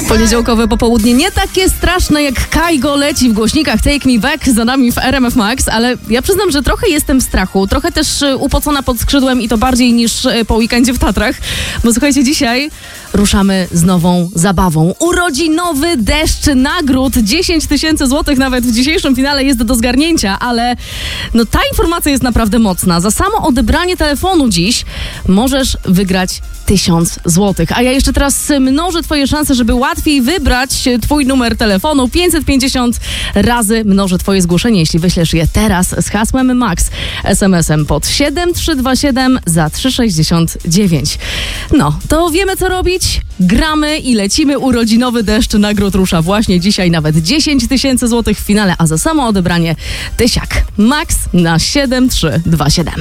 Poniedziałkowe popołudnie nie takie straszne jak Kaigo leci w głośnikach Take Me Back za nami w RMF Max, ale ja przyznam, że trochę jestem w strachu, trochę też upocona pod skrzydłem i to bardziej niż po weekendzie w Tatrach, bo słuchajcie, dzisiaj ruszamy z nową zabawą. Urodzinowy deszcz nagród, 10 000 złotych nawet w dzisiejszym finale jest do zgarnięcia, ale no ta informacja jest naprawdę mocna. Za samo odebranie telefonu dziś możesz wygrać 1000 złotych. A ja jeszcze teraz mnożę twoje szanse, żeby łatwiej wybrać twój numer telefonu. 550 razy mnożę twoje zgłoszenie, jeśli wyślesz je teraz z hasłem MAX SMS-em pod 7327 za 369. No, to wiemy co robić. Gramy i lecimy. Urodzinowy deszcz nagród rusza właśnie dzisiaj. Nawet 10 000 złotych w finale, a za samo odebranie tysiak. Max na 7327.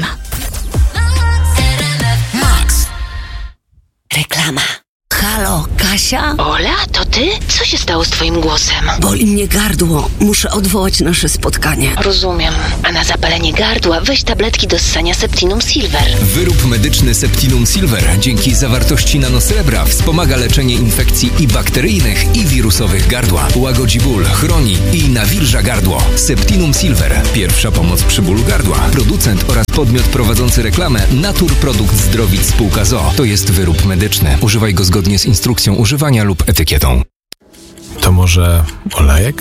Reklama. Halo, Kasia? Ola, to ty? Co się stało z twoim głosem? Boli mnie gardło. Muszę odwołać nasze spotkanie. Rozumiem. A na zapalenie gardła weź tabletki do ssania Septinum Silver. Wyrób medyczny Septinum Silver dzięki zawartości nanosrebra wspomaga leczenie infekcji i bakteryjnych, i wirusowych gardła. Łagodzi ból, chroni i nawilża gardło. Septinum Silver. Pierwsza pomoc przy bólu gardła. Producent oraz podmiot prowadzący reklamę Naturprodukt Zdrowic Spółka ZOO. To jest wyrób medyczny. Używaj go zgodnie z instrukcją używania lub etykietą. To może olejek?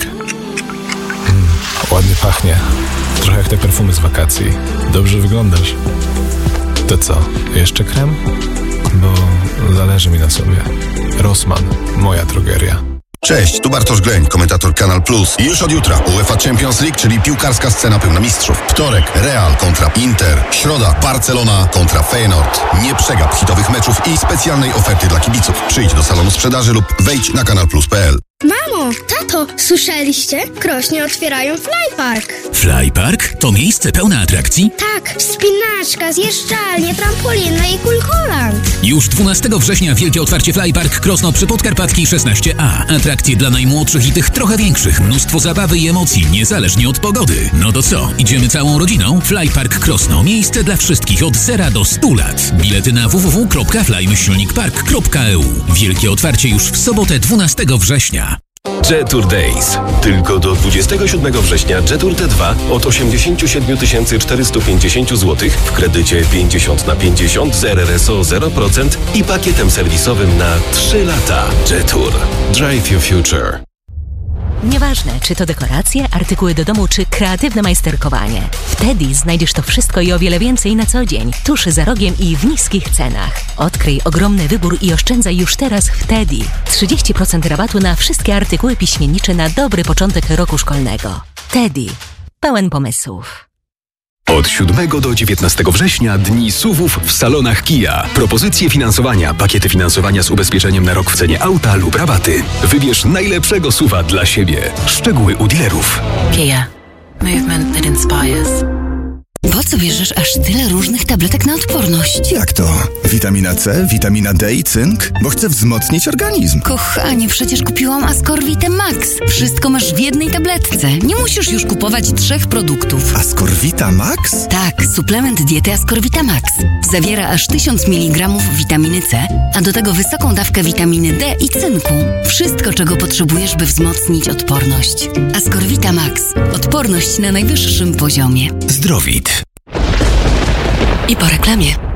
Ładnie pachnie. Trochę jak te perfumy z wakacji. Dobrze wyglądasz. To co, jeszcze krem? Bo zależy mi na sobie. Rossmann, moja drogeria. Cześć, tu Bartosz Greń, komentator Kanal Plus. I już od jutra UEFA Champions League, czyli piłkarska scena pełna mistrzów. Wtorek Real kontra Inter. Środa Barcelona kontra Feyenoord. Nie przegap hitowych meczów i specjalnej oferty dla kibiców. Przyjdź do salonu sprzedaży lub wejdź na kanalplus.pl. Mamo, tato, słyszeliście? Krośnie otwierają Flypark. Flypark? To miejsce pełne atrakcji? Tak, wspinaczka, zjeżdżalnie, trampolina i kulkoland. Już 12 września wielkie otwarcie Flypark Krosno przy Podkarpackiej 16A. Atrakcje dla najmłodszych i tych trochę większych. Mnóstwo zabawy i emocji, niezależnie od pogody. No to co, idziemy całą rodziną? Flypark Krosno. Miejsce dla wszystkich od 0 do 100 lat. Bilety na www.fly-park.eu. Wielkie otwarcie już w sobotę 12 września. Jetour Days. Tylko do 27 września Jetour T2 od 87 450 zł w kredycie 50/50 z RRSO 0% i pakietem serwisowym na 3 lata. Jetour. Drive your future. Nieważne, czy to dekoracje, artykuły do domu, czy kreatywne majsterkowanie. W Teddy znajdziesz to wszystko i o wiele więcej na co dzień, tuż za rogiem i w niskich cenach. Odkryj ogromny wybór i oszczędzaj już teraz w Teddy. 30% rabatu na wszystkie artykuły piśmiennicze na dobry początek roku szkolnego. Teddy. Pełen pomysłów. Od 7 do 19 września dni SUV-ów w salonach Kia. Propozycje finansowania, pakiety finansowania z ubezpieczeniem na rok w cenie auta lub rabaty. Wybierz najlepszego SUV-a dla siebie. Szczegóły u dealerów. Kia. Movement that inspires. Po co bierzesz aż tyle różnych tabletek na odporność? Jak to? Witamina C, witamina D i cynk? Bo chcę wzmocnić organizm. Kochanie, przecież kupiłam Ascorvitę Max. Wszystko masz w jednej tabletce. Nie musisz już kupować 3 produktów. Ascorvita Max? Tak, suplement diety Ascorvita Max. Zawiera aż 1000 mg witaminy C, a do tego wysoką dawkę witaminy D i cynku. Wszystko, czego potrzebujesz, by wzmocnić odporność. Ascorvita Max. Odporność na najwyższym poziomie. Zdrowit. I po reklamie.